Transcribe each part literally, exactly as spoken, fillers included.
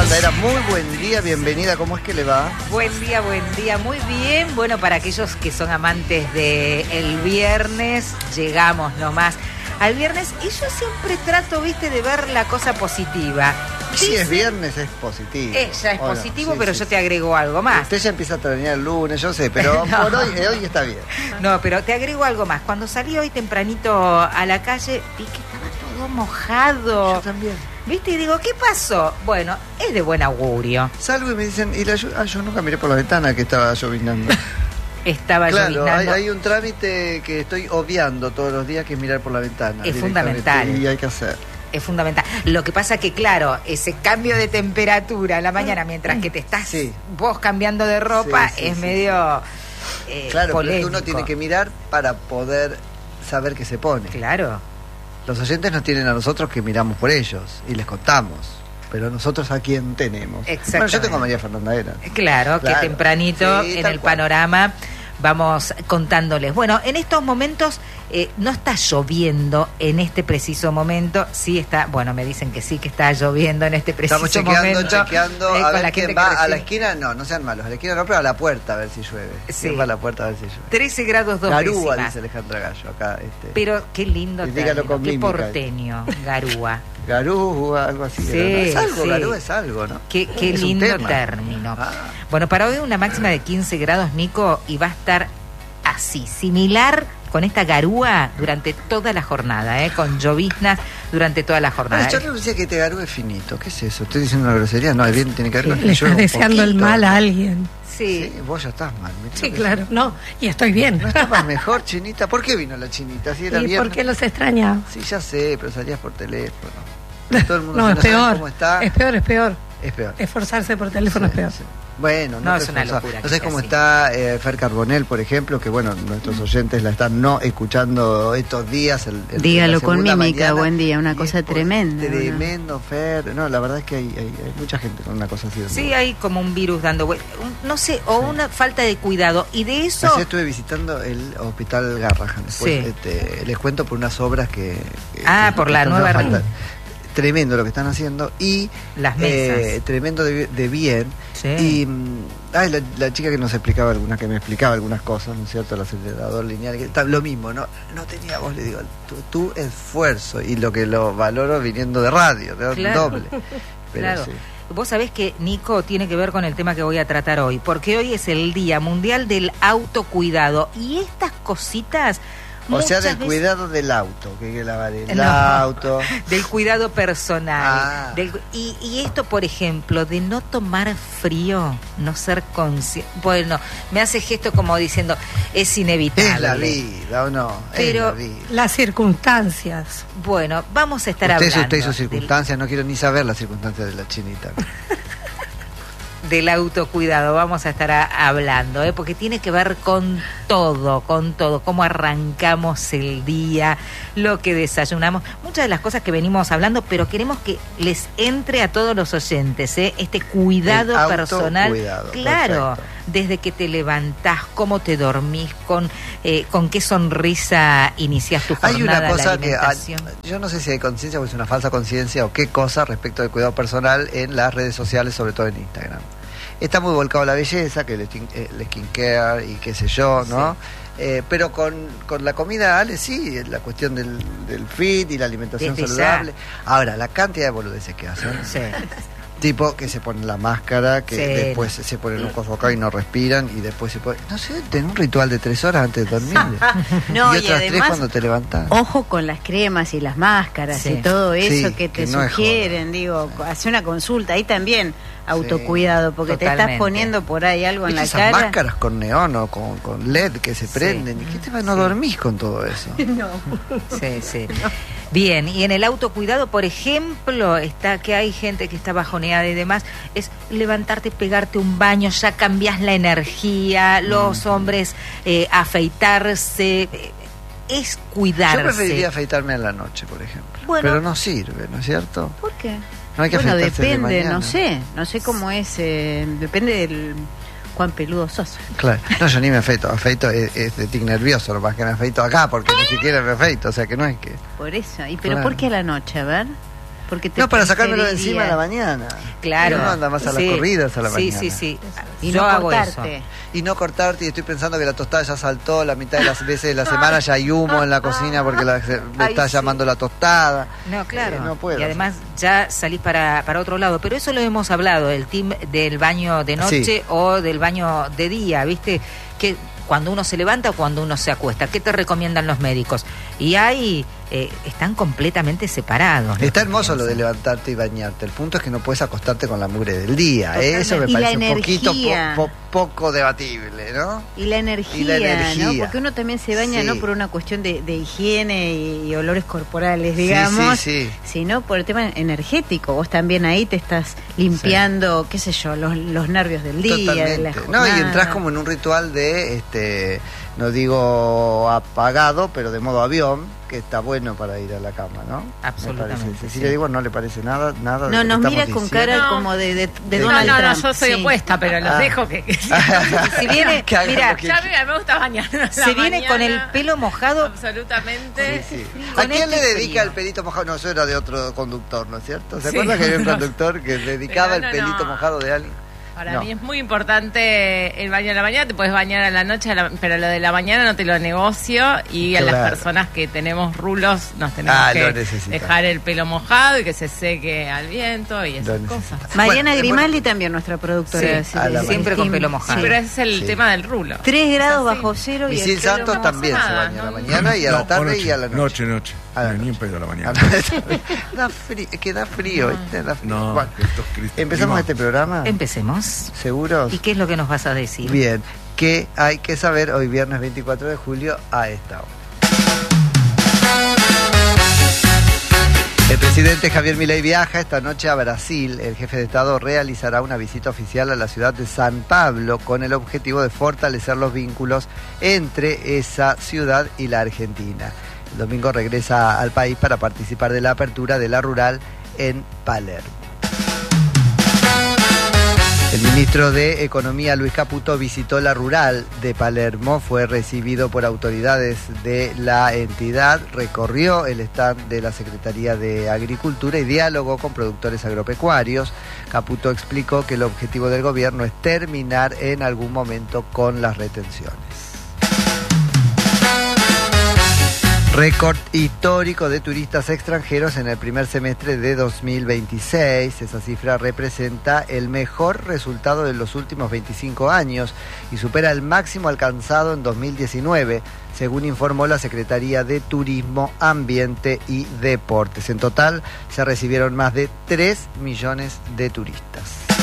Fernanda Era, muy buen día, bienvenida, ¿cómo es que le va? Buen día, buen día, muy bien. Bueno, para aquellos que son amantes de el viernes, llegamos nomás al viernes y yo siempre trato, viste, de ver la cosa positiva. Si es viernes es positivo. Ella es Hola, positivo, sí, sí, pero sí, yo sí. te agrego algo más. Usted ya empieza a terminar el lunes, yo sé, pero no. por hoy, eh, hoy está bien. No, pero te agrego algo más. Cuando salí hoy tempranito a la calle, vi que estaba todo mojado. Yo también. ¿Viste? Y digo, ¿qué pasó? Bueno, es de buen augurio. Salgo y me dicen, y la, ah, yo nunca miré por la ventana que estaba llovinando. Estaba Claro, lloviznando. hay, hay un trámite que estoy obviando todos los días, que es mirar por la ventana. Es fundamental. Y hay que hacer. Es fundamental. Lo que pasa que, claro, ese cambio de temperatura a la mañana, mientras que te estás Sí. vos cambiando de ropa, Sí, sí, es sí, medio eh, Claro, pero es que polémico. uno tiene que mirar para poder saber qué se pone. Claro. Los oyentes nos tienen a nosotros que miramos por ellos y les contamos. Pero nosotros a quién tenemos. Exactamente. Bueno, yo tengo a María Fernanda Era. Claro, Claro. que tempranito Sí, en tal el cual. panorama vamos contándoles. Bueno, en estos momentos eh, no está lloviendo en este preciso momento. Sí está, bueno, me dicen que sí que está lloviendo en este preciso Estamos chequeando, momento. chequeando, eh, a con ver la quién gente va que a la recién- esquina. No, no sean malos, a la esquina no, pero a la puerta a ver si llueve. Sí. ¿Quién va a la puerta a ver si llueve? trece grados dos Garúa, décimas. dice Alejandra Gallo, acá. Este. Pero qué lindo Y dígalo término, con qué mímica. porteño, Garúa. Garúa, algo así. Sí, era, ¿no? Es algo, sí. Garúa es algo, ¿no? Qué, qué Es un lindo tema. término. Ah. Bueno, para hoy una máxima de quince grados, Nico, y va a estar así, similar con esta garúa durante toda la jornada, ¿eh? Con lloviznas durante toda la jornada. Ah, yo no decía que te garúa es finito. ¿Qué es eso? ¿Estoy diciendo una grosería? No, el bien tiene que ver con que Le llueve estás un deseando el poquito. mal a alguien. Sí. Sí, vos ya estás mal. mirá Sí, lo que- claro, no, y estoy bien. ¿No estabas mejor, Chinita? ¿Por qué vino la Chinita? Si era ¿Y viernes. por qué los extraña? Sí, ya sé, pero salías por teléfono. Todo el mundo No, si es sabe peor. cómo está, Es peor, es peor. es peor. Esforzarse por teléfono Sí, es peor. sí. Bueno, no, No, te es una esforzás. locura No que sabes sea cómo así. está eh, Fer Carbonell, por ejemplo, que bueno, nuestros oyentes la están no escuchando estos días. El, el- Dígalo la con segunda mímica, mañana, buen día, una y cosa es por- tremenda, ¿no? Tremendo, Fer. No, la verdad es que hay, hay, hay mucha gente con una cosa así. Sí, hay como un virus dando vueltas, no sé, o Sí. una falta de cuidado. Y de eso... Ayer estuve visitando el hospital Garrahan. Después Sí. este, les cuento por unas obras que. que- Ah, que- por que la están nueva falta- red. Tremendo lo que están haciendo. Y. Las mesas. eh, tremendo de, de bien. Sí. Y. mm, ay, la, la chica que nos explicaba algunas, que me explicaba algunas cosas, ¿no es cierto? El acelerador lineal. Que, está, lo mismo, ¿no? No tenía voz, le digo, tu, tu esfuerzo. Y lo que lo valoro viniendo de radio, de Claro. doble. Pero Claro. sí. Vos sabés que, Nico, tiene que ver con el tema que voy a tratar hoy, porque hoy es el Día Mundial del Autocuidado. Y estas cositas... O sea, muchas del veces- cuidado del auto, que hay que lavar el No. auto. Del cuidado personal. Ah. Del- y, y esto, por ejemplo, de no tomar frío, no ser consciente. Bueno, me hace gesto como diciendo, es inevitable. Es la vida, ¿o no? Pero- es la vida. Las circunstancias. Bueno, vamos a estar Usted, hablando usted hizo del- circunstancias, no quiero ni saber las circunstancias de la Chinita. del autocuidado, vamos a estar a- hablando, ¿eh? Porque tiene que ver con todo, con todo, cómo arrancamos el día, lo que desayunamos, muchas de las cosas que venimos hablando, pero queremos que les entre a todos los oyentes, ¿eh? Este cuidado El personal, autocuidado, claro, perfecto. desde que te levantás, cómo te dormís, con eh, con qué sonrisa iniciás tu jornada, Hay una la cosa que ah, alimentación. yo no sé si hay conciencia o es una falsa conciencia o qué cosa respecto del cuidado personal en las redes sociales, sobre todo en Instagram. Está muy volcado a la belleza, que el, skin, el skincare y qué sé yo, ¿no? Sí. Eh, pero con, con la comida, Ale, sí, la cuestión del, del fit y la alimentación Desde saludable. ya. Ahora, la cantidad de boludeces que hacen. Sí. Tipo que se ponen la máscara, que Sí. después se ponen un coso acá y no respiran, y después se ponen... No sé, tener un ritual de tres horas antes de dormir. No, y y otras tres además, cuando te levantás. ojo con las cremas y las máscaras Sí. y todo eso Sí, que te que no es sugieren, joda. digo, hace una consulta, ahí también autocuidado, porque te Totalmente. estás poniendo por ahí algo en ¿Viste la esas cara. máscaras con neón o con, con L E D que se Sí. prenden? ¿Y qué te va? No Sí. dormís con todo eso. No. Sí, sí. Bien, y en el autocuidado, por ejemplo, está que hay gente que está bajoneada y demás, es levantarte, pegarte un baño, ya cambiás la energía, los hombres eh, afeitarse, eh, es cuidarse. Yo preferiría afeitarme en la noche, por ejemplo. Bueno. Pero no sirve, ¿no es cierto? ¿Por qué? No hay que Bueno, afeitarse de depende, mañana. no sé, no sé cómo es, eh, depende del cuán peludo sos. Claro. No, yo ni me afeito. Afeito es, es de tic nervioso, lo más que me afeito acá, porque ni siquiera me afeito. O sea que no es que. Por eso. ¿Y pero Claro. por qué a la noche? A ver. Porque te No, para sacármelo de preferiría- encima a la mañana. Claro. Y uno anda más a las Sí, corridas a la sí, mañana. Sí, sí, Y Yo no hago cortarte. eso. Y no cortarte, y estoy pensando que la tostada ya saltó, la mitad de las veces de la semana ya hay humo en la cocina porque la, se- me Ay, está sí. llamando la tostada. No, claro. Eh, no puedo. Y además ya salís para, para otro lado. Pero eso lo hemos hablado, el team del baño de noche Sí. o del baño de día, ¿viste? Que cuando uno se levanta o cuando uno se acuesta. ¿Qué te recomiendan los médicos? Y hay, eh, están completamente separados. Está hermoso lo de levantarte y bañarte. El punto es que no puedes acostarte con la mugre del día. ¿eh? Eso me Y la parece un poquito energía. po- po- poco debatible, ¿no? Y la energía, Y la energía. ¿no? Porque uno también se baña Sí. no por una cuestión de, de higiene y, y olores corporales, digamos, Sí, sí, sí. sino por el tema energético. Vos también ahí te estás limpiando, qué sé yo, los, los nervios del día, de la Totalmente. jornada. No, y entras como en un ritual de, este, no digo apagado, pero de modo avión, que está bueno para ir a la cama, ¿no? Absolutamente, Me parece. sí. Si le digo, no le parece nada, nada. de No, lo que nos estamos mira con diciendo. cara No. como de, de, de De- No, Donald no, no, Trump. yo soy Sí. opuesta, pero los Ah. dejo que... Si viene, Que hagan mira, lo que Ya a mí me gusta bañar. a la se viene con el mañana, pelo mojado. Absolutamente. Sí, sí. Con ¿A quién este le dedica frío. el pelito mojado? No, eso era de otro conductor, ¿no es cierto? ¿Se Sí. acuerda que había un conductor que dedicaba Pero no, el pelito no. mojado de alguien? Para No. mí es muy importante el baño a la mañana, te puedes bañar a la noche, a la- pero lo de la mañana no te lo negocio y a las Claro. personas que tenemos rulos nos tenemos Ah, lo que necesitamos. dejar el pelo mojado y que se seque al viento y Lo esas necesitamos. cosas. Mariana Bueno, Grimaldi bueno. también, nuestra productora. Sí, de- a la de- siempre con Team. pelo mojado. Sí. Pero ese es el Sí. tema del rulo. Tres grados Es así. bajo cero y Misil el pelo Santos mojado. también se nada, baña a la no. mañana y a la No, tarde noche, y a la noche. Noche, noche. A la No, ni un noche. pedo a la A mañana. la- da frío, es que da frío, ¿viste? Da frío. No, Bueno, estos cristos. ¿empezamos Prima. este programa? Empecemos. ¿Seguros? ¿Y qué es lo que nos vas a decir? Bien, ¿qué hay que saber hoy viernes veinticuatro de julio a esta hora? El presidente Javier Milei viaja esta noche a Brasil. El jefe de Estado realizará una visita oficial a la ciudad de San Pablo con el objetivo de fortalecer los vínculos entre esa ciudad y la Argentina. El domingo regresa al país para participar de la apertura de la rural en Palermo. El ministro de Economía, Luis Caputo, visitó la rural de Palermo, fue recibido por autoridades de la entidad, recorrió el stand de la Secretaría de Agricultura y dialogó con productores agropecuarios. Caputo explicó que el objetivo del gobierno es terminar en algún momento con las retenciones. Récord histórico de turistas extranjeros en el primer semestre de dos mil veintiséis. Esa cifra representa el mejor resultado de los últimos veinticinco años y supera el máximo alcanzado en dos mil diecinueve, según informó la Secretaría de Turismo, Ambiente y Deportes. En total se recibieron más de tres millones de turistas.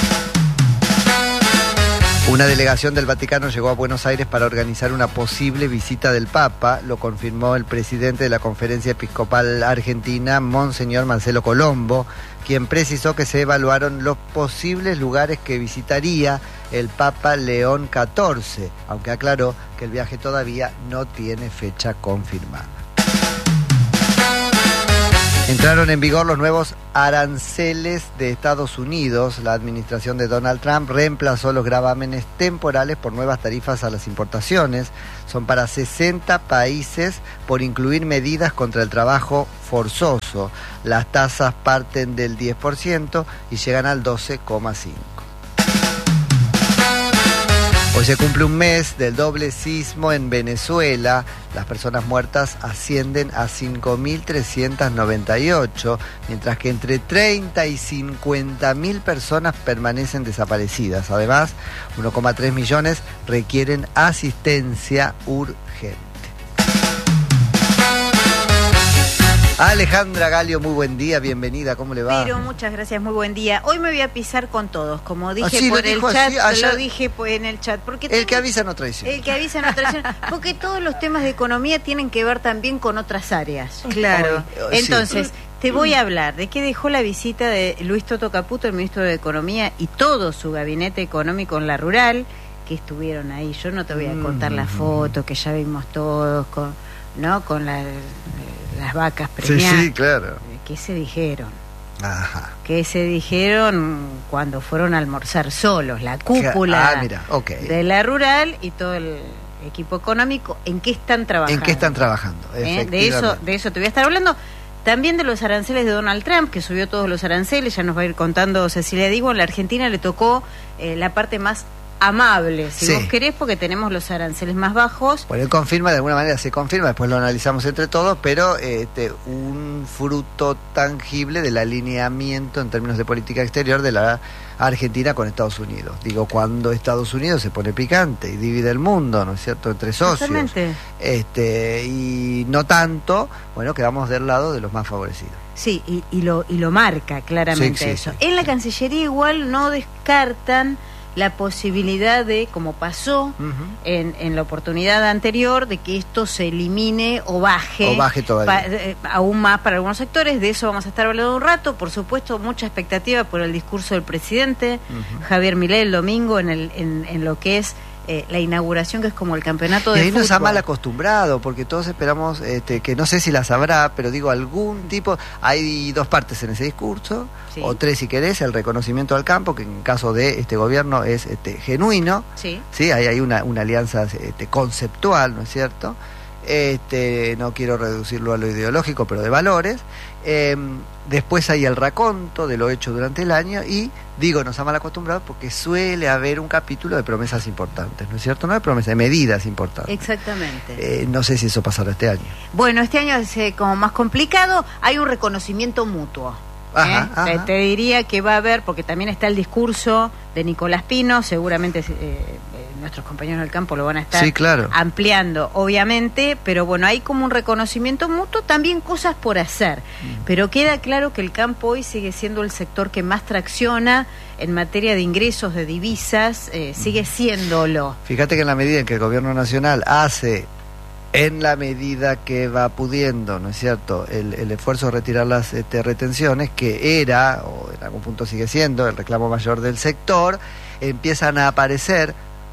Una delegación del Vaticano llegó a Buenos Aires para organizar una posible visita del Papa, lo confirmó el presidente de la Conferencia Episcopal Argentina, Monseñor Marcelo Colombo, quien precisó que se evaluaron los posibles lugares que visitaría el Papa León catorce, aunque aclaró que el viaje todavía no tiene fecha confirmada. Entraron en vigor los nuevos aranceles de Estados Unidos. La administración de Donald Trump reemplazó los gravámenes temporales por nuevas tarifas a las importaciones. Son para sesenta países por incluir medidas contra el trabajo forzoso. Las tasas parten del diez por ciento y llegan al doce coma cinco por ciento. Hoy se cumple un mes del doble sismo en Venezuela. Las personas muertas ascienden a cinco mil trescientas noventa y ocho, mientras que entre treinta y cincuenta mil personas permanecen desaparecidas. Además, uno coma tres millones requieren asistencia urgente. Alejandra Galio, muy buen día, bienvenida, ¿cómo le va? Pero muchas gracias, muy buen día. Hoy me voy a pisar con todos, como dije Ah, sí, lo por el dijo chat, así, ayer- lo dije po- en el chat, porque El tengo- que avisa no traiciona. el que avisa no traiciona, porque todos los temas de economía tienen que ver también con otras áreas. Claro. Hoy, sí. Entonces, te voy a hablar de qué dejó la visita de Luis Toto Caputo, el ministro de Economía, y todo su gabinete económico en la rural, que estuvieron ahí. Yo no te voy a contar la foto que ya vimos todos con, ¿no? Con la- las vacas Sí, premiadas. sí, claro. ¿Qué se dijeron? Ajá. ¿Qué se dijeron cuando fueron a almorzar solos? La cúpula Ah, mira, ok. de la rural y todo el equipo económico. ¿En qué están trabajando? ¿En qué están trabajando? ¿Eh? De eso, Efectivamente. de eso te voy a estar hablando. También de los aranceles de Donald Trump, que subió todos los aranceles, ya nos va a ir contando Cecilia Digo. En la Argentina le tocó eh, la parte más amable, si Sí. vos querés, porque tenemos los aranceles más bajos. Bueno, él confirma, de alguna manera se confirma, después lo analizamos entre todos, pero este, un fruto tangible del alineamiento en términos de política exterior de la Argentina con Estados Unidos. Digo, cuando Estados Unidos se pone picante y divide el mundo, ¿no es cierto?, entre socios. Totalmente. Este, y no tanto, bueno, quedamos del lado de los más favorecidos. Sí, y, y, lo, y lo marca claramente Sí, sí, eso. sí. En la Cancillería igual no descartan la posibilidad de, como pasó Ujú. en, en la oportunidad anterior, de que esto se elimine o baje, O baje todavía. pa- eh, aún más para algunos sectores. De eso vamos a estar hablando un rato. Por supuesto, mucha expectativa por el discurso del presidente Ujú. Javier Milei el domingo en, el, en, en lo que es eh, la inauguración, que es como el campeonato Y de ahí fútbol. nos ha mal acostumbrado, porque todos esperamos, este, que no sé si las habrá, pero digo, algún tipo, hay dos partes en ese discurso, Sí. o tres si querés, el reconocimiento al campo, que en caso de este gobierno es este, genuino, Sí. ¿sí? Ahí hay una, una alianza este, conceptual, ¿no es cierto? Este, no quiero reducirlo a lo ideológico, pero de valores. Eh, después hay el raconto de lo hecho durante el año y, digo, nos ha mal acostumbrado porque suele haber un capítulo de promesas importantes, ¿no es cierto? No de promesas, de medidas importantes. Exactamente. Eh, no sé si eso pasará este año. Bueno, este año es eh, como más complicado. Hay un reconocimiento mutuo. Ajá, ¿eh? ajá. Te, te diría que va a haber, porque también está el discurso de Nicolás Pino, seguramente eh, eh, nuestros compañeros del campo lo van a estar Sí, claro. ampliando, obviamente, pero bueno, hay como un reconocimiento mutuo, también cosas por hacer. Mm. Pero queda claro que el campo hoy sigue siendo el sector que más tracciona en materia de ingresos de divisas, eh, sigue Mm. siéndolo. Fíjate que en la medida en que el gobierno nacional hace, en la medida que va pudiendo, ¿no es cierto?, el, el esfuerzo de retirar las este, retenciones, que era, o en algún punto sigue siendo, el reclamo mayor del sector, empiezan a aparecer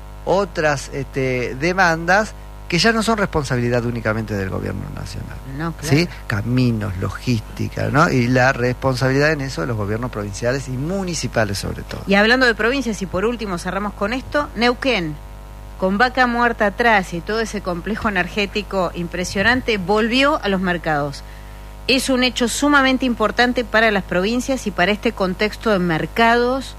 otras este, demandas que ya no son responsabilidad únicamente del gobierno nacional. No, claro. ¿Sí? Caminos, logística, ¿no? Y la responsabilidad en eso de los gobiernos provinciales y municipales sobre todo. Y hablando de provincias, y por último cerramos con esto, Neuquén, con Vaca Muerta atrás y todo ese complejo energético impresionante, volvió a los mercados. Es un hecho sumamente importante para las provincias y para este contexto de mercados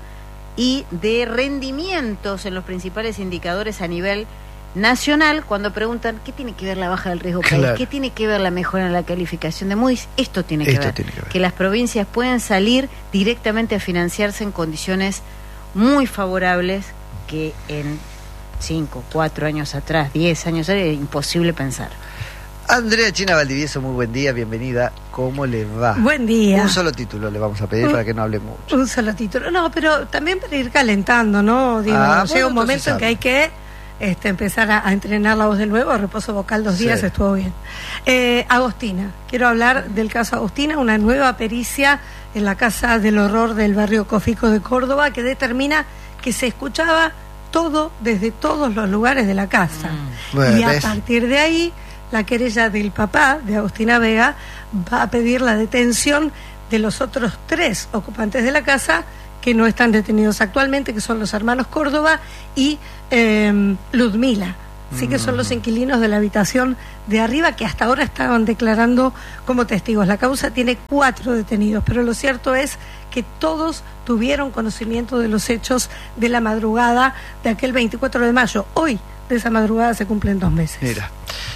y de rendimientos en los principales indicadores a nivel nacional. Cuando preguntan qué tiene que ver la baja del riesgo país, Claro. qué tiene que ver la mejora en la calificación de Moody's, esto tiene que, Esto ver. tiene que ver. Que las provincias pueden salir directamente a financiarse en condiciones muy favorables que en cinco, cuatro años atrás, diez años atrás, era imposible pensar. Andrea China Valdivieso, muy buen día, bienvenida. ¿Cómo le va? Buen día. Un solo título le vamos a pedir Un- para que no hable mucho. Un solo título. No, pero también para ir calentando, ¿no? Digo, Ah, llega bueno, un momento entonces en que hay que este, empezar a, a entrenar la voz de nuevo. Reposo vocal dos días, Sí. estuvo bien. Eh, Agostina. Quiero hablar del caso Agostina, una nueva pericia en la Casa del Horror del barrio Cofico de Córdoba que determina que se escuchaba todo desde todos los lugares de la casa. Bueno, y a ¿ves? partir de ahí, la querella del papá de Agostina Vega va a pedir la detención de los otros tres ocupantes de la casa que no están detenidos actualmente, que son los hermanos Córdoba y eh, Ludmila. Sí, que son los inquilinos de la habitación de arriba que hasta ahora estaban declarando como testigos. La causa tiene cuatro detenidos, pero lo cierto es que todos tuvieron conocimiento de los hechos de la madrugada de aquel veinticuatro de mayo. Hoy, de esa madrugada, se cumplen dos meses. Mira,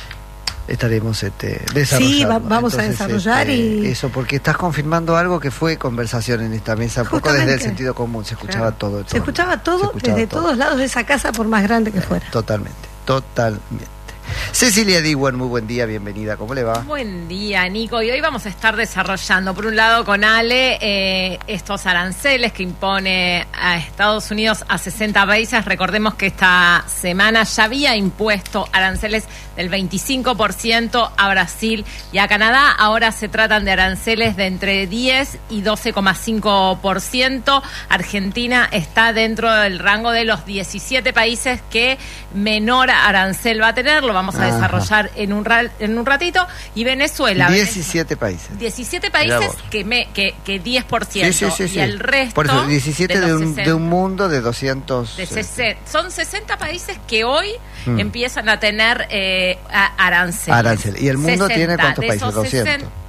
estaremos este, desarrollando. Sí, va- vamos a desarrollar y- Eso, porque estás confirmando algo que fue conversación en esta mesa, un poco desde el Justamente. sentido común, se escuchaba Claro. todo. de Se todos escuchaba lados. todo Se escuchaba desde todo. todos lados de esa casa, por más grande que fuera. Totalmente, totalmente. Cecilia Diwan, muy buen día, bienvenida, ¿cómo le va? Buen día, Nico. Y hoy vamos a estar desarrollando, por un lado, con Ale, eh, estos aranceles que impone a Estados Unidos a sesenta países. Recordemos que esta semana ya había impuesto aranceles del veinticinco por ciento a Brasil y a Canadá. Ahora se tratan de aranceles de entre diez y doce coma cinco por ciento. Argentina está dentro del rango de los diecisiete países que menor arancel va a tener. Lo vamos a Ajá. desarrollar en un, ra- en un ratito. Y Venezuela. diecisiete países. diecisiete Mirá países vos. que, me, que, que diez por ciento. Sí, sí, sí, sí. Y el resto. Por eso, diecisiete de, los un, sesenta. de un mundo de doscientos. De eh, sesenta. Son sesenta países que hoy Mm. empiezan a tener eh, a- aranceles. Arancel. ¿Y el mundo tiene cuántos De países? esos doscientos. sesenta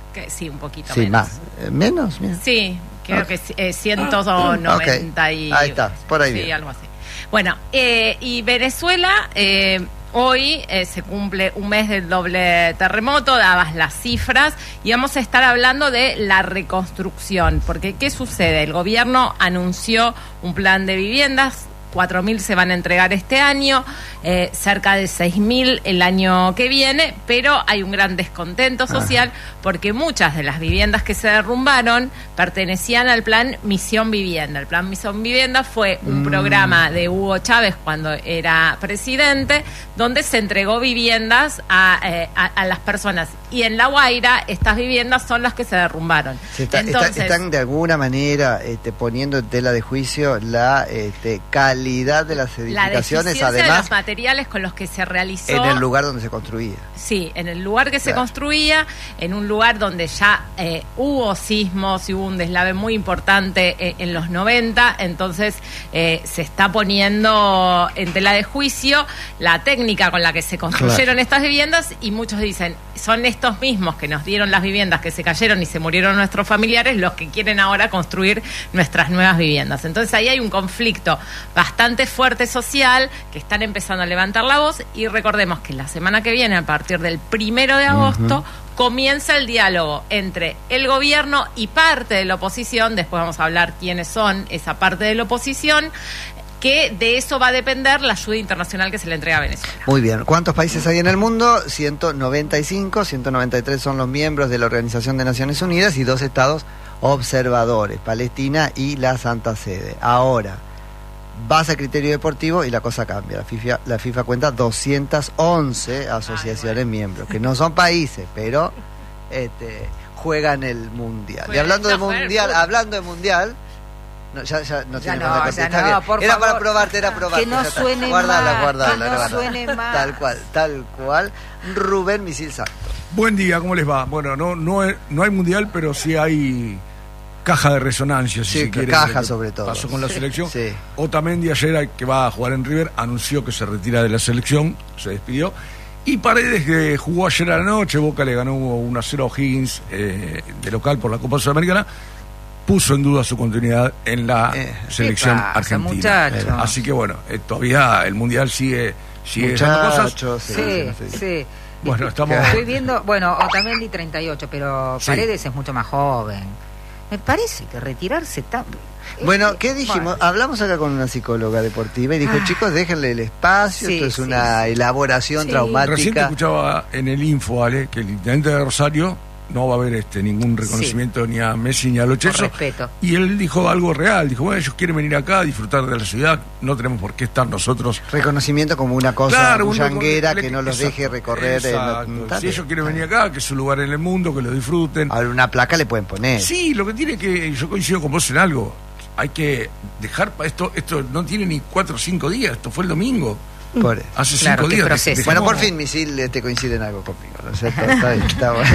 Que, sí, un poquito Sí, menos. más. Eh, ¿Menos? Mira. Sí, creo Ok. que eh, ciento noventa Ok. y... Ahí está, por ahí Sí, bien. algo así. Bueno, eh, y Venezuela... Eh, Hoy eh, se cumple un mes del doble terremoto, dadas las cifras, y vamos a estar hablando de la reconstrucción, porque ¿qué sucede? El gobierno anunció un plan de viviendas, cuatro mil se van a entregar este año, eh, cerca de seis mil el año que viene, pero hay un gran descontento social porque muchas de las viviendas que se derrumbaron pertenecían al plan Misión Vivienda. El plan Misión Vivienda fue un Mm. programa de Hugo Chávez cuando era presidente, donde se entregó viviendas a, eh, a, a las personas. Y en La Guaira estas viviendas son las que se derrumbaron. Se está- está- Entonces, están de alguna manera este, poniendo en tela de juicio la este, calidad de las la edificaciones, deficiencia de además los materiales con los que se realizó en el lugar donde se construía. Sí, en el lugar que se Claro. construía, en un lugar donde ya eh, hubo sismos y hubo un deslave muy importante eh, en los noventa, entonces eh, se está poniendo en tela de juicio la técnica con la que se construyeron Claro. estas viviendas, y muchos dicen, son estos mismos que nos dieron las viviendas que se cayeron y se murieron nuestros familiares los que quieren ahora construir nuestras nuevas viviendas. Entonces ahí hay un conflicto bastante fuerte social, que están empezando a levantar la voz, y recordemos que la semana que viene, a partir del primero de agosto, comienza el diálogo entre el gobierno y parte de la oposición. Después vamos a hablar quiénes son esa parte de la oposición, que de eso va a depender la ayuda internacional que se le entrega a Venezuela. Muy bien. ¿Cuántos países hay en el mundo? ciento noventa y cinco, ciento noventa y tres son los miembros de la Organización de Naciones Unidas y dos estados observadores, Palestina y la Santa Sede. Ahora, vas a criterio deportivo y la cosa cambia. La FIFA, la FIFA cuenta doscientas once asociaciones Ay, bueno. miembros, que no son países, pero este, juegan el mundial. Juegan- y hablando de no, juegan el mundial, fútbol. hablando de mundial, no, ya, ya no Ya tiene no, más que ya contestar. no, Bien. por Era favor. para probarte, era probarte. Que no ya está. suene Guardala, mal, guardala, que no guardala. suene mal. Tal cual, tal cual. Rubén Misil Santos. Buen día, ¿cómo les va? Bueno, no no, es- no hay mundial, pero sí hay caja de resonancia, si Sí, se quiere. caja de lo que sobre todo. Pasó con la selección. Sí. Otamendi ayer, que va a jugar en River, anunció que se retira de la selección, se despidió. Y Paredes, que jugó ayer a la noche, Boca le ganó uno a cero a O'Higgins eh, de local por la Copa Sudamericana, puso en duda su continuidad en la Eh, selección ¿qué pasa, argentina. muchacho? Así que bueno, eh, todavía el mundial sigue, sigue dejando cosas. Muchachos, Sí, sí, sí. sí. Bueno, estamos. Estoy viendo, bueno, Otamendi treinta y ocho, pero Sí. Paredes es mucho más joven. Me parece que retirarse tan... Bueno, Eh, ¿qué dijimos? bueno. Hablamos acá con una psicóloga deportiva y dijo, Ah. chicos, déjenle el espacio, Sí, esto es sí, una sí. elaboración Sí. Recién te traumática. escuchaba en el Info, Ale, que el intendente de Rosario no va a haber este ningún reconocimiento ni a Messi ni a Lo Con Celso. respeto. Y él dijo algo real, dijo, bueno, ellos quieren venir acá a disfrutar de la ciudad, no tenemos por qué estar nosotros. Reconocimiento como una cosa Claro, uno- bullanguera le- que no los exacto, deje recorrer. en- exacto. está Si bien, ellos quieren está venir bien. acá, que es su lugar en el mundo, que lo disfruten. Ahora, una placa le pueden poner. Sí, lo que tiene que, yo coincido con vos en algo, hay que dejar, pa- esto esto no tiene ni cuatro o cinco días, esto fue el domingo, Por- hace Claro, cinco qué días. proceso. Bueno, por dejemos- fin, Misil, este, coincide en algo conmigo, ¿no es cierto? Está bien, está bueno.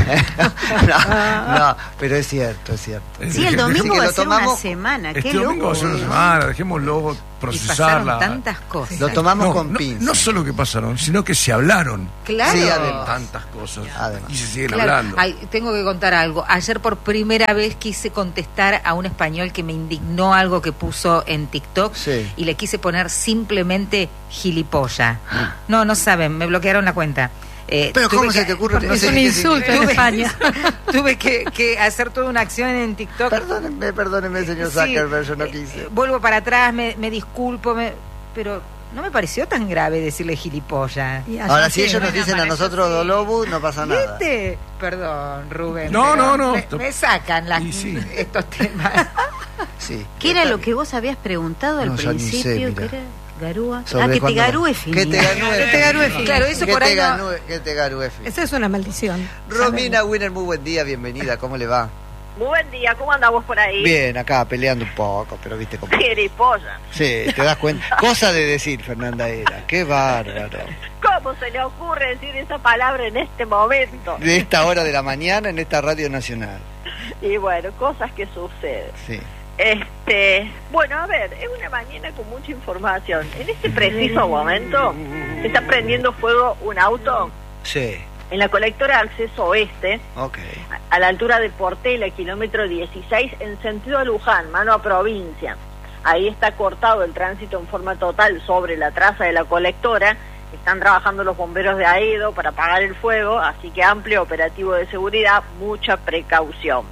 no, no, pero es cierto, es cierto. Sí, el Dejemos- domingo que va lo a ser tomamos- una semana. Qué Este domingo va a ser una loco. semana, dejémoslo Y procesarla. pasaron tantas cosas. Lo tomamos No, con no, pinzas. no solo que pasaron, sino que se hablaron Claro. Sí, además. tantas cosas Además. y se siguen Claro. hablando. Ay, tengo que contar algo. Ayer por primera vez quise contestar a un español que me indignó algo que puso en TikTok Sí. y le quise poner simplemente gilipollas. No, no saben, me bloquearon la cuenta. Eh, Pero tuve ¿cómo que- se te ocurre? No Es sé un qué insulto en significa. España. Tuve que, que hacer toda una acción en TikTok. Perdónenme, perdónenme, señor Sí, Zuckerberg, yo no eh, quise. eh, vuelvo para atrás, me, me disculpo, me- pero no me pareció tan grave decirle gilipollas. Y allá Ahora, si sí, ellos nos bueno, dicen a para nosotros eso sí. Dolobu, no pasa nada. ¿Viste? Perdón, Rubén. No, pero no, no. Me, me sacan las, Y sí. estos temas. Sí. ¿Qué era Está lo bien. que vos habías preguntado al No, ya ni sé, principio? mira. ¿Qué era? ¿Garúa? Sobre Ah, que te cuándo- garúe Que finita. te garúe. Que te garúe finita. Claro, eso Que por te ahí no- ganúe- que te garúe finita. Esa es una maldición. Romina Winner, muy buen día, bienvenida, ¿cómo le va? Muy buen día, ¿cómo andamos por ahí? Bien, acá peleando un poco, pero viste cómo... Gilipollas. Sí, te das cuenta. Cosa de decir, Fernanda Era, qué bárbaro. ¿Cómo se le ocurre decir esa palabra en este momento? De esta hora de la mañana en esta Radio Nacional. Y bueno, cosas que suceden. Sí. Este, bueno, a ver, es una mañana con mucha información. En este preciso momento se está prendiendo fuego un auto Sí. En la colectora acceso oeste, Okay. a, a la altura de Portela, kilómetro dieciséis, en sentido a Luján, mano a provincia. Ahí está cortado el tránsito en forma total sobre la traza de la colectora. Están trabajando los bomberos de AEDO para apagar el fuego, así que amplio operativo de seguridad, mucha precaución.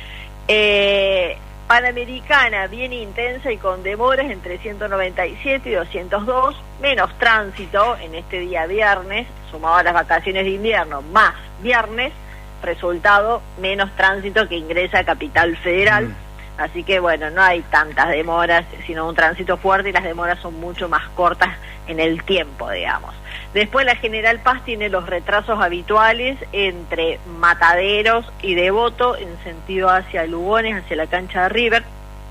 Eh, Panamericana, bien intensa y con demoras entre ciento noventa y siete y doscientos dos, menos tránsito en este día viernes, sumado a las vacaciones de invierno, más viernes, resultado, menos tránsito que ingresa a Capital Federal. Mm. Así que bueno, no hay tantas demoras, sino un tránsito fuerte, y las demoras son mucho más cortas en el tiempo, digamos. Después la General Paz tiene los retrasos habituales entre Mataderos y Devoto en sentido hacia Lugones, hacia la cancha de River.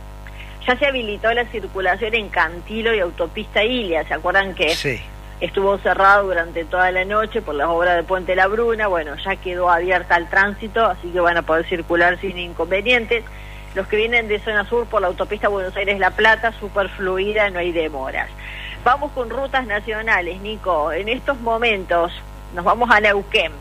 Ya se habilitó la circulación en Cantilo y Autopista Ilia. ¿Se acuerdan que sí. estuvo cerrado durante toda la noche por las obras de Puente La Bruna? Bueno, ya quedó abierta al tránsito, así que van a poder circular sin inconvenientes. Los que vienen de zona sur por la autopista Buenos Aires-La Plata, súper fluida, no hay demoras. Vamos con rutas nacionales, Nico. En estos momentos nos vamos a Neuquén.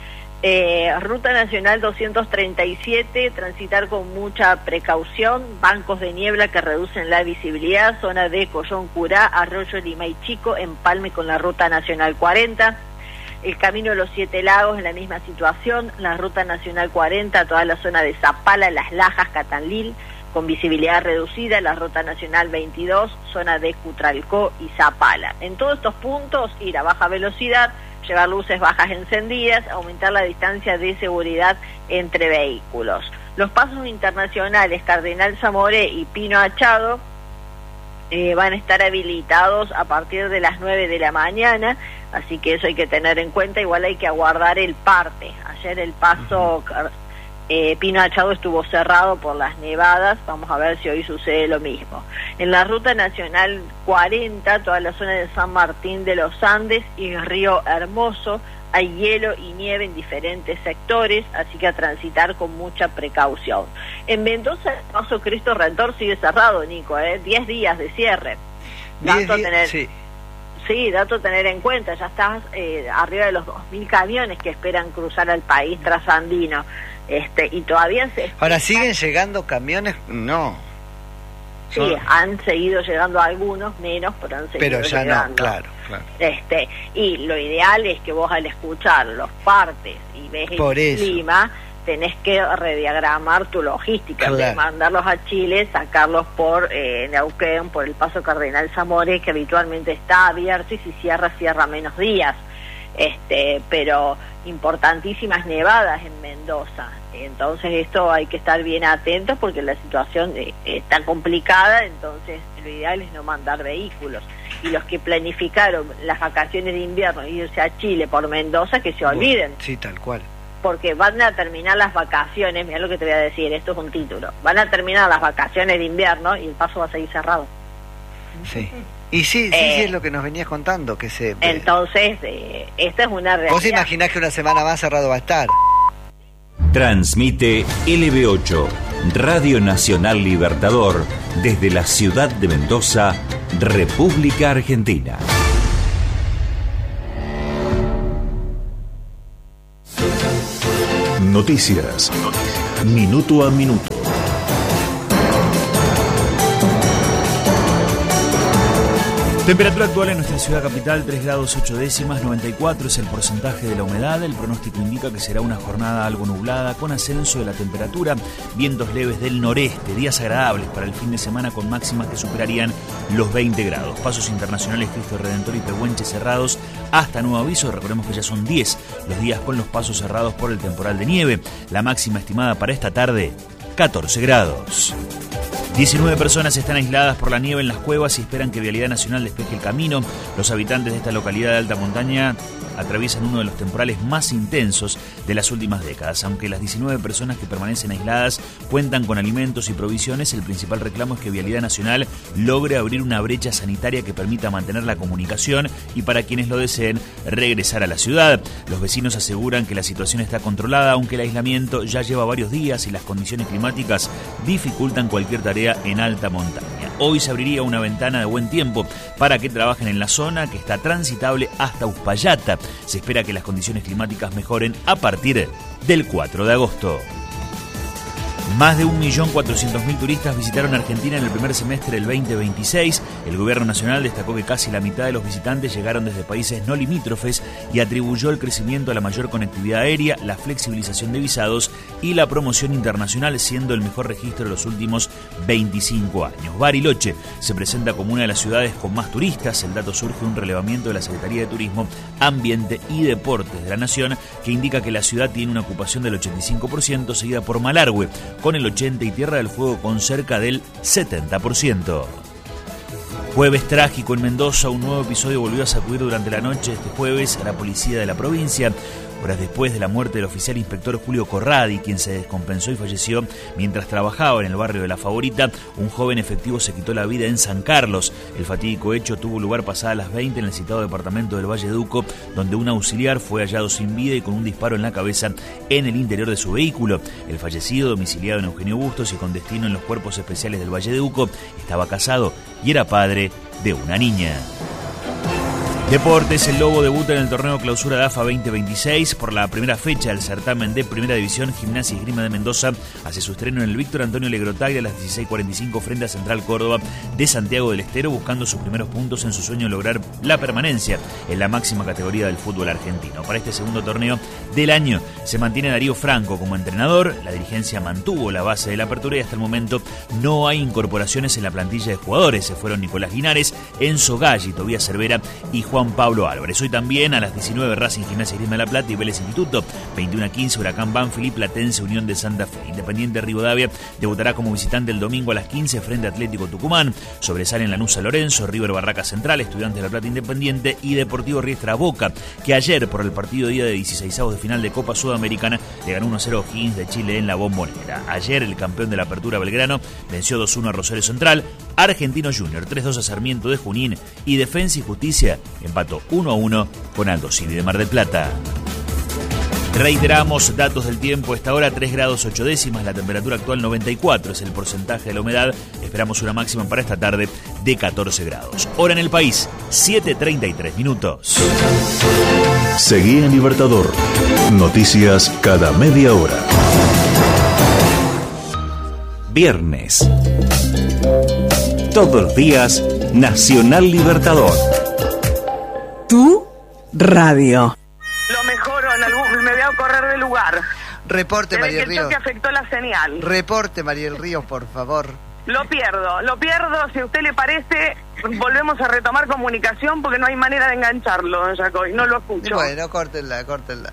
Eh, Ruta Nacional doscientos treinta y siete, transitar con mucha precaución, bancos de niebla que reducen la visibilidad, zona de Collón Curá, Arroyo Lima y Chico, empalme con la Ruta Nacional cuarenta. El Camino de los Siete Lagos en la misma situación, la Ruta Nacional cuarenta, toda la zona de Zapala, Las Lajas, Catanlil, con visibilidad reducida, la Ruta Nacional veintidós, zona de Cutralcó y Zapala. En todos estos puntos, ir a baja velocidad, llevar luces bajas encendidas, aumentar la distancia de seguridad entre vehículos. Los pasos internacionales Cardenal Zamoré y Pino Achado eh, van a estar habilitados a partir de las nueve de la mañana, así que eso hay que tener en cuenta. Igual hay que aguardar el parte. Ayer el paso eh, Pino Achado estuvo cerrado por las nevadas, vamos a ver si hoy sucede lo mismo. En la Ruta Nacional cuarenta, toda la zona de San Martín de los Andes y Río Hermoso, hay hielo y nieve en diferentes sectores, así que a transitar con mucha precaución. En Mendoza, el paso Cristo Redentor sigue cerrado, Nico, ¿eh? diez días de cierre. Dato diez, tener, sí. sí, dato tener en cuenta, ya estás eh, arriba de los dos mil camiones que esperan cruzar al país trasandino. Este, y todavía se... Ahora, ¿siguen llegando camiones? No. Sí, Son... han seguido llegando algunos, menos, pero han seguido pero ya llegando. no, claro, claro. Este, y lo ideal es que vos al escuchar los partes y ves Por el eso. clima, tenés que rediagramar tu logística, Claro. de mandarlos a Chile, sacarlos por eh, Neuquén, por el paso Cardenal Zamoré, que habitualmente está abierto, y si cierra, cierra menos días. Este, pero importantísimas nevadas en Mendoza, entonces esto hay que estar bien atentos porque la situación eh, está complicada, entonces lo ideal es no mandar vehículos, y los que planificaron las vacaciones de invierno irse a Chile por Mendoza, que se olviden. Bueno, sí, tal cual. Porque van a terminar las vacaciones, mira lo que te voy a decir, esto es un título, van a terminar las vacaciones de invierno y el paso va a seguir cerrado. Sí. Y sí, sí, Eh, sí, es lo que nos venías contando, que se... Entonces, eh, esta es una realidad. ¿Vos imaginás que una semana más cerrado va a estar? Transmite L B ocho, Radio Nacional Libertador, desde la ciudad de Mendoza, República Argentina. Noticias. Minuto a minuto. Temperatura actual en nuestra ciudad capital, tres grados ocho décimas, noventa y cuatro es el porcentaje de la humedad. El pronóstico indica que será una jornada algo nublada, con ascenso de la temperatura, vientos leves del noreste, días agradables para el fin de semana con máximas que superarían los veinte grados. Pasos internacionales Cristo Redentor y Pehuenche cerrados hasta nuevo aviso. Recordemos que ya son diez los días con los pasos cerrados por el temporal de nieve. La máxima estimada para esta tarde, catorce grados. diecinueve personas están aisladas por la nieve en las cuevas y esperan que Vialidad Nacional despeje el camino. Los habitantes de esta localidad de alta montaña atraviesan uno de los temporales más intensos de las últimas décadas. Aunque las diecinueve personas que permanecen aisladas cuentan con alimentos y provisiones, el principal reclamo es que Vialidad Nacional logre abrir una brecha sanitaria que permita mantener la comunicación y, para quienes lo deseen, regresar a la ciudad. Los vecinos aseguran que la situación está controlada, aunque el aislamiento ya lleva varios días y las condiciones climáticas dificultan cualquier tarea en alta montaña. hoy se abriría una ventana de buen tiempo para que trabajen en la zona, que está transitable hasta Uspallata. Se espera que las condiciones climáticas mejoren a partir del cuatro de agosto. Más de un millón cuatrocientos mil turistas visitaron Argentina en el primer semestre del veinte veintiséis. El gobierno nacional destacó que casi la mitad de los visitantes llegaron desde países no limítrofes y atribuyó el crecimiento a la mayor conectividad aérea, la flexibilización de visados y la promoción internacional, siendo el mejor registro de los últimos veinticinco años. Bariloche se presenta como una de las ciudades con más turistas. El dato surge de un relevamiento de la Secretaría de Turismo, Ambiente y Deportes de la Nación, que indica que la ciudad tiene una ocupación del ochenta y cinco por ciento, seguida por Malargüe con el ochenta por ciento y Tierra del Fuego con cerca del setenta por ciento. Jueves trágico en Mendoza. Un nuevo episodio volvió a sacudir durante la noche este jueves a la policía de la provincia. Horas después de la muerte del oficial inspector Julio Corradi, quien se descompensó y falleció mientras trabajaba en el barrio de La Favorita, un joven efectivo se quitó la vida en San Carlos. El fatídico hecho tuvo lugar pasadas las veinte en el citado departamento del Valle Duco, donde un auxiliar fue hallado sin vida y con un disparo en la cabeza en el interior de su vehículo. El fallecido, domiciliado en Eugenio Bustos y con destino en los cuerpos especiales del Valle Duco, estaba casado y era padre de una niña. Deportes. El Lobo debuta en el torneo Clausura de A F A veinte veintiséis. Por la primera fecha del certamen de Primera División, Gimnasia y Esgrima de Mendoza hace su estreno en el Víctor Antonio Legrotaglia a las dieciséis cuarenta y cinco frente a Central Córdoba de Santiago del Estero, buscando sus primeros puntos en su sueño de lograr la permanencia en la máxima categoría del fútbol argentino. Para este segundo torneo del año se mantiene Darío Franco como entrenador. La dirigencia mantuvo la base de la apertura y hasta el momento no hay incorporaciones en la plantilla de jugadores. Se fueron Nicolás Linares, Enzo Galli, Tobías Cervera y Juan Pablo Álvarez. Hoy también a las diecinueve Racing, Gimnasia y Esgrima de La Plata y Vélez Instituto. veintiuno a quince Huracán Banfield y Platense Unión de Santa Fe. Independiente Rivadavia debutará como visitante el domingo a las quince frente a Atlético Tucumán. Sobresalen Lanús San Lorenzo, River Barraca Central, Estudiantes de La Plata Independiente y Deportivo Riestra Boca, que ayer por el partido día de dieciseisavos de final de Copa Sudamericana le ganó uno a cero a O'Higgins de Chile en la Bombonera. Ayer el campeón de la Apertura Belgrano venció dos a uno a Rosario Central. Argentino Junior tres a dos a Sarmiento de Junín y Defensa y Justicia empató uno a uno con Aldo Civi de Mar del Plata. Reiteramos datos del tiempo. Esta hora tres grados ocho décimas, la temperatura actual noventa y cuatro, es el porcentaje de la humedad. Esperamos una máxima para esta tarde de catorce grados. Hora en el país, siete treinta y tres minutos. Seguí en Libertador. Noticias cada media hora. Viernes. Todos los días, Nacional Libertador. Tu radio. Lo mejoro en algún, me voy a correr del lugar. Reporte, María del Ríos. El choque afectó la señal. Reporte, María del Ríos, por favor. Lo pierdo, lo pierdo. Si a usted le parece, volvemos a retomar comunicación porque no hay manera de engancharlo, don Jacoy. No lo escucho. Bueno, córtenla, córtenla.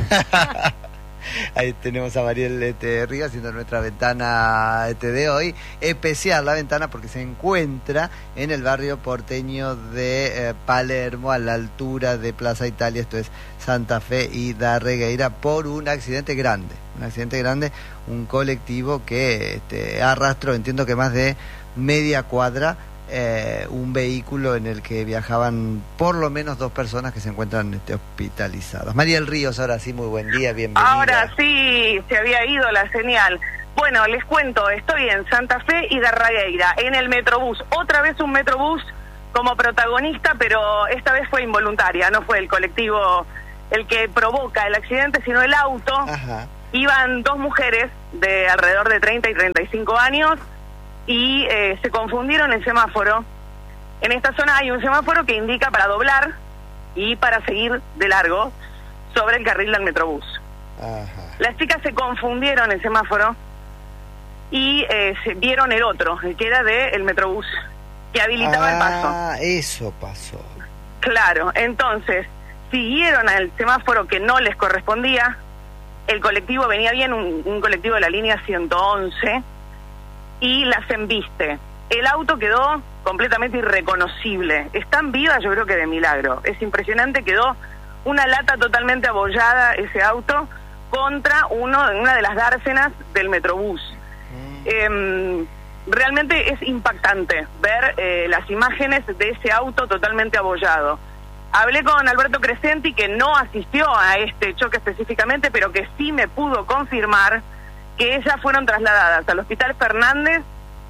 Ahí tenemos a Mariel este, Ríos haciendo nuestra ventana este, de hoy. Especial la ventana porque se encuentra en el barrio porteño de eh, Palermo, a la altura de Plaza Italia, esto es Santa Fe y Darregueira, por un accidente grande. Un accidente grande, un colectivo que este, arrastró, entiendo que más de media cuadra, Eh, un vehículo en el que viajaban por lo menos dos personas que se encuentran este, hospitalizadas. María del Ríos, ahora sí, muy buen día, bienvenida. Ahora sí, se había ido la señal. Bueno, les cuento, estoy en Santa Fe y Darregueira, en el Metrobús. Otra vez un Metrobús como protagonista, pero esta vez fue involuntaria, no fue el colectivo el que provoca el accidente, sino el auto. Ajá. Iban dos mujeres de alrededor de treinta y treinta y cinco años, y eh, se confundieron el semáforo. En esta zona hay un semáforo que indica para doblar y para seguir de largo sobre el carril del Metrobús. Ajá. Las chicas se confundieron el semáforo y eh, se vieron el otro, el que era del Metrobús, que habilitaba ah, el paso. Ah, eso pasó. Claro, entonces siguieron al semáforo que no les correspondía. El colectivo venía bien, un, un colectivo de la línea ciento once, y las embiste. El auto quedó completamente irreconocible. Están vivas, yo creo que de milagro. Es impresionante, quedó una lata totalmente abollada ese auto contra uno, una de las dársenas del Metrobús. Mm. Eh, realmente es impactante ver eh, las imágenes de ese auto totalmente abollado. Hablé con Alberto Crescenti, que no asistió a este choque específicamente, pero que sí me pudo confirmar que ellas fueron trasladadas al Hospital Fernández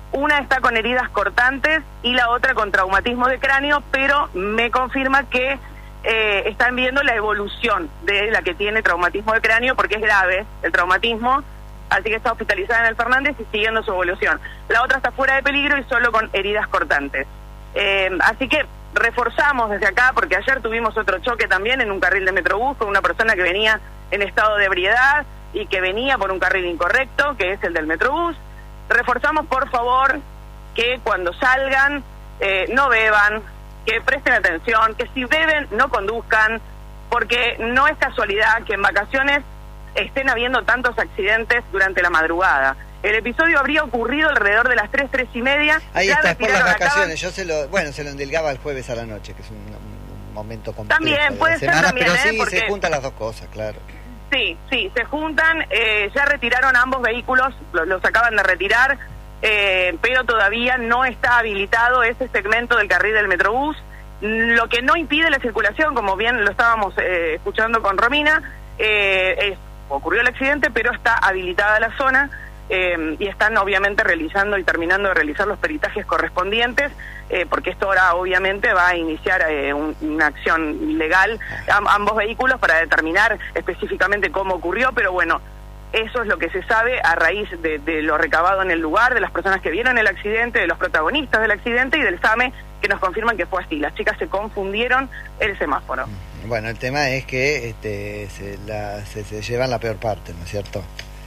Una está con heridas cortantes y la otra con traumatismo de cráneo, pero me confirma que eh, están viendo la evolución de la que tiene traumatismo de cráneo, porque es grave el traumatismo, así que está hospitalizada en el Fernández y siguiendo su evolución. La otra está fuera de peligro y solo con heridas cortantes. Eh, así que reforzamos desde acá, porque ayer tuvimos otro choque también en un carril de Metrobús con una persona que venía en estado de ebriedad y que venía por un carril incorrecto, que es el del Metrobús. Reforzamos, por favor, que cuando salgan eh, no beban, que presten atención, que si beben no conduzcan, porque no es casualidad que en vacaciones estén habiendo tantos accidentes durante la madrugada. El episodio habría ocurrido alrededor de las tres, tres y media. Ahí ya está, por las retiraron, vacaciones. Yo se lo, bueno, se lo endilgaba el jueves a la noche, que es un, un momento complejo. También, puede de ser semana, también, pero ¿eh? sí, Porque se juntan las dos cosas, claro. Sí, sí, se juntan, eh, ya retiraron ambos vehículos, lo- los acaban de retirar, eh, pero todavía no está habilitado ese segmento del carril del Metrobús, lo que no impide la circulación, como bien lo estábamos eh, escuchando con Romina, eh, es, ocurrió el accidente, pero está habilitada la zona, eh, y están obviamente realizando y terminando de realizar los peritajes correspondientes, eh, porque esto ahora obviamente va a iniciar eh, un- una acción legal a ambos vehículos para determinar específicamente cómo ocurrió, pero bueno, eso es lo que se sabe a raíz de, de lo recabado en el lugar, de las personas que vieron el accidente, de los protagonistas del accidente y del S A M E, que nos confirman que fue así. Las chicas se confundieron el semáforo. Bueno, el tema es que este, se, la, se, se llevan la peor parte, ¿no es cierto?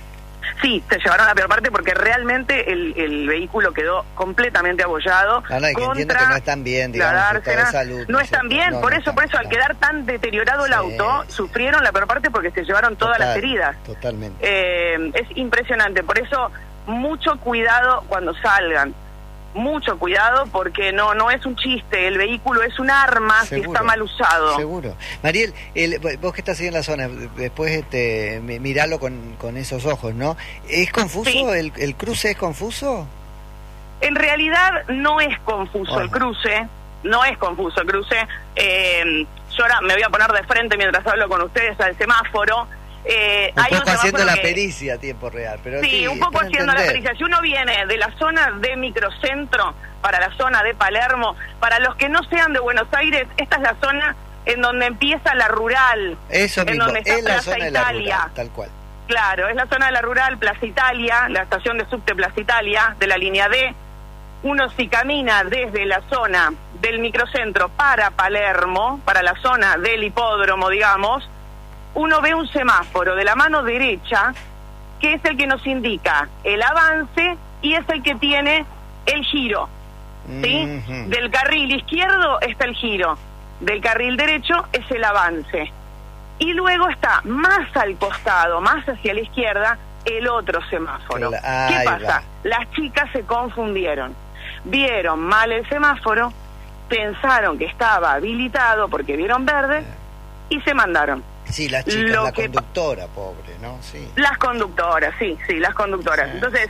Sí, se llevaron la peor parte porque realmente el, el vehículo quedó completamente abollado. Ah, no, y que entiendo que no están bien, digamos, la en estado de dársena. salud. No es están cierto? bien, No, por no eso, están, por eso, al claro. quedar tan deteriorado el Sí, auto, sí. sufrieron la peor parte porque se llevaron todas Total, las heridas. Totalmente. Eh, es impresionante, por eso mucho cuidado cuando salgan, mucho cuidado porque no no es un chiste, el vehículo es un arma que está mal usado. Seguro. Mariel, el, vos que estás ahí en la zona, después este, mi- miralo con, con esos ojos, ¿no? ¿Es confuso? Sí. ¿El, ¿El cruce es confuso? En realidad no es confuso Ajá. el cruce, no es confuso el cruce. Eh, yo ahora me voy a poner de frente mientras hablo con ustedes al semáforo. Eh, Un hay poco haciendo semáforo la que- pericia a tiempo real. Pero Sí, sí, un poco para haciendo la entender. pericia. Si uno viene de la zona de Microcentro para la zona de Palermo, para los que no sean de Buenos Aires, esta es la zona en donde empieza la rural, Eso en mismo, donde está es la Plaza zona de la Italia. rural, tal cual. Claro, es la zona de la rural, Plaza Italia, la estación de subte Plaza Italia, de la línea D. Uno si camina desde la zona del Microcentro para Palermo, para la zona del hipódromo, digamos, uno ve un semáforo de la mano derecha, que es el que nos indica el avance y es el que tiene el giro, ¿sí? Ujú. Del carril izquierdo está el giro, del carril derecho es el avance. Y luego está más al costado, más hacia la izquierda, el otro semáforo. Cla- ¿Qué ahí pasa? va. Las chicas se confundieron, vieron mal el semáforo, pensaron que estaba habilitado porque vieron verde y se mandaron. Sí, la chica, Lo la que- conductora, pobre, ¿no? Sí. Las conductoras, sí, sí, las conductoras. Sí, Entonces,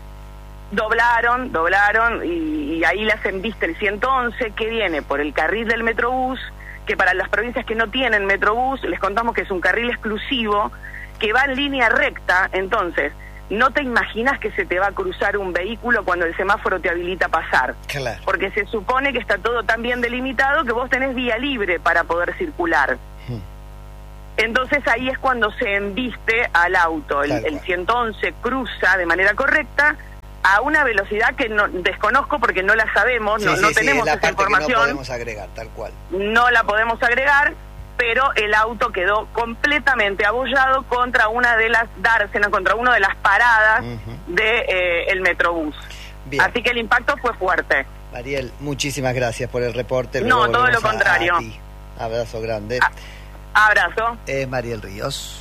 doblaron, doblaron y, y ahí las embiste el ciento once que viene por el carril del Metrobús, que para las provincias que no tienen Metrobús, les contamos que es un carril exclusivo que va en línea recta, entonces no te imaginas que se te va a cruzar un vehículo cuando el semáforo te habilita a pasar, Claro. porque se supone que está todo tan bien delimitado que vos tenés vía libre para poder circular. Hmm. Entonces ahí es cuando se embiste al auto. El, Tal el cual. ciento once cruza de manera correcta a una velocidad que no desconozco porque no la sabemos, no, Sí, no sí, sí, tenemos es la esa parte que no información, podemos agregar, tal cual. no la podemos agregar, pero el auto quedó completamente abollado contra una de las dársenas, contra una de las paradas Ujú. de eh, el Metrobús. Bien. Así que el impacto fue fuerte. Mariel, muchísimas gracias por el reporte. No, Luego todo volvemos lo a- contrario. a ti. Abrazo grande. Ah. Abrazo. Es Mariel Ríos.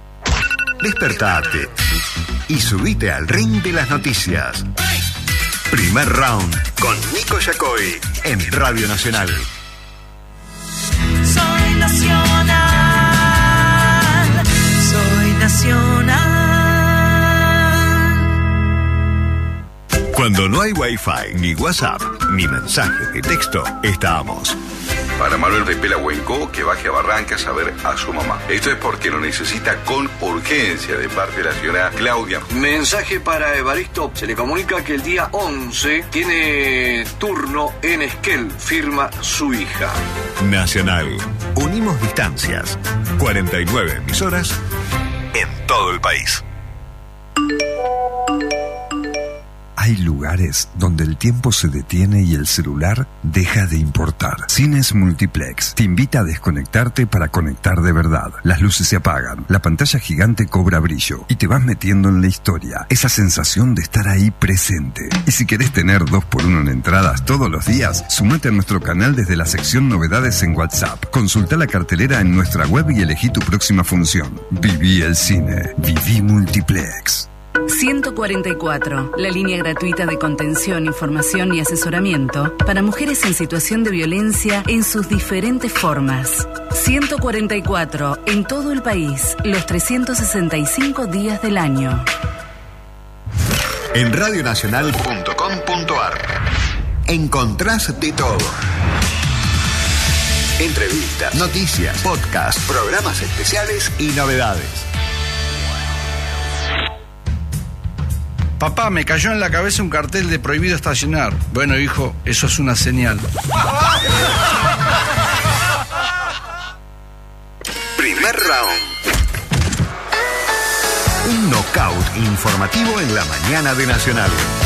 Despertate y subite al ring de las noticias. Primer round con Nico Yacoy en Radio Nacional. Soy nacional, soy nacional. Cuando no hay Wi-Fi ni WhatsApp, ni mensaje de texto, estamos. Para Manuel de Pelahuenco, que baje a Barrancas a ver a su mamá. Esto es porque lo necesita con urgencia de parte de la señora Claudia. Mensaje para Evaristo. Se le comunica que el día once tiene turno en Esquel. Firma su hija. Nacional. Unimos distancias. cuarenta y nueve emisoras en todo el país. Hay lugares donde el tiempo se detiene y el celular deja de importar. Cines Multiplex te invita a desconectarte para conectar de verdad. Las luces se apagan, la pantalla gigante cobra brillo y te vas metiendo en la historia. Esa sensación de estar ahí presente. Y si querés tener dos por uno en entradas todos los días, sumate a nuestro canal desde la sección Novedades en WhatsApp. Consulta la cartelera en nuestra web y elegí tu próxima función. Viví el cine. Viví Multiplex. ciento cuarenta y cuatro, la línea gratuita de contención, información y asesoramiento para mujeres en situación de violencia en sus diferentes formas. ciento cuarenta y cuatro, en todo el país, los trescientos sesenta y cinco días del año. En radionacional punto com punto ar encontrás de todo. Entrevistas, noticias, podcasts, programas especiales y novedades. Papá, me cayó en la cabeza un cartel de prohibido estacionar. Bueno, hijo, eso es una señal. Primer round. Un knockout informativo en la mañana de Nacional.